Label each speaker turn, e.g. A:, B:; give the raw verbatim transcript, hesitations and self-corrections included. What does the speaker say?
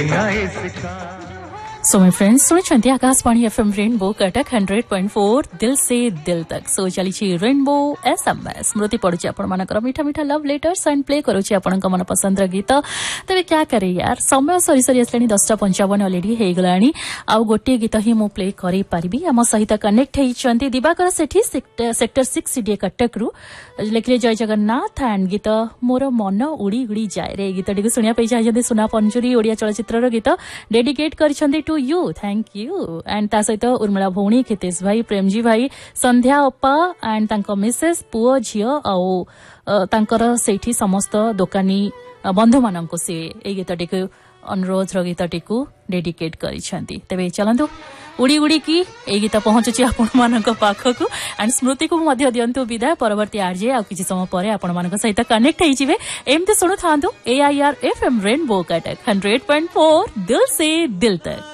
A: So my friends सुनी Akashvani FM rainbow Cuttack hundred point four दिल से दिल तक सो चली रेनबो एसएमएस स्मृति पड़ुची आपण मानकर मीठा मीठा लव लेटर्स एंड प्ले करूची आपण मन पसंद गीत तेरे क्या करे यार समय सरी सरी आसलानी दसटा पंचावन अलरेडी हो गलानी आउ गोटे गीत ही मु प्ले करी पारिबी आम सहित कनेक्ट होइचंती दिवाकर सेठी सेक्टर सिक्स सीडीए कटक रु लिखले जय जगन्नाथ एंड गीत मोर मन उड़ी उड़ी जाए रे गीत टी सुनिया पे चाहिए सुना पंजुरी ओडिया चलचित्र गीत dedicate करिसंती to you thank you and ता सहित उर्मिला भौणी खितेश भाई प्रेमजी भाई संध्या अप्पा एंड तांको मिसेस पुओ झियो आउ तांकर सेठी समस्त दोकानी बंधु माननको से ए गीतटी को अनुरोध रो गीतटी को डेडिकेट करिसंती तबे चलंतु उड़ी उड़ी की ए गीत पहुंचुची आपण मानक पाखकु एंड स्मृति को मध्य दियंतु विदाय परवर्ती आरजे आ किछि समय परे आपण मानक सहित कनेक्ट होई जिवे एमते सुनु थांतु AIR FM rainbow Cuttack hundred point four दिल से दिल तक।